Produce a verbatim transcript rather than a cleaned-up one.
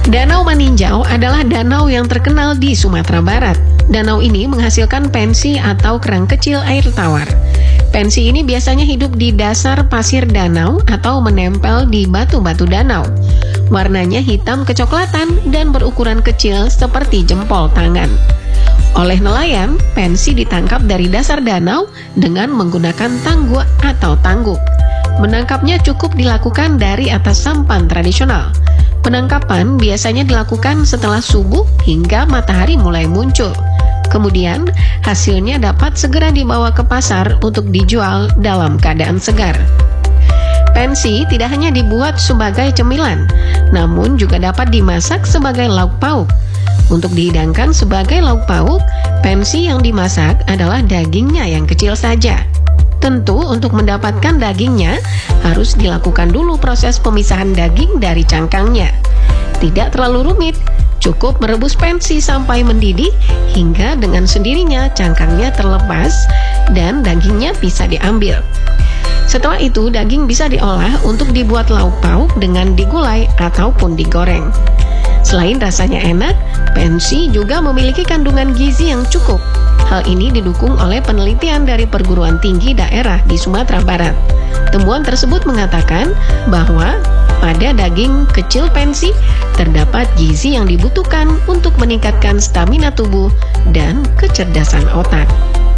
Danau Maninjau adalah danau yang terkenal di Sumatera Barat. Danau ini menghasilkan pensi atau kerang kecil air tawar. Pensi ini biasanya hidup di dasar pasir danau atau menempel di batu-batu danau. Warnanya hitam kecoklatan dan berukuran kecil seperti jempol tangan. Oleh nelayan, pensi ditangkap dari dasar danau dengan menggunakan tangguk atau tangguk. Menangkapnya cukup dilakukan dari atas sampan tradisional. Penangkapan biasanya dilakukan setelah subuh hingga matahari mulai muncul. Kemudian, hasilnya dapat segera dibawa ke pasar untuk dijual dalam keadaan segar. Pensi tidak hanya dibuat sebagai cemilan, namun juga dapat dimasak sebagai lauk pauk. Untuk dihidangkan sebagai lauk pauk, pensi yang dimasak adalah dagingnya yang kecil saja. Tentu untuk mendapatkan dagingnya harus dilakukan dulu proses pemisahan daging dari cangkangnya. Tidak terlalu rumit, cukup merebus pensi sampai mendidih hingga dengan sendirinya cangkangnya terlepas dan dagingnya bisa diambil. Setelah itu daging bisa diolah untuk dibuat lauk pauk dengan digulai ataupun digoreng. Selain rasanya enak, pensi juga memiliki kandungan gizi yang cukup. Hal ini didukung oleh penelitian dari perguruan tinggi daerah di Sumatera Barat. Temuan tersebut mengatakan bahwa pada daging kecil pensi terdapat gizi yang dibutuhkan untuk meningkatkan stamina tubuh dan kecerdasan otak.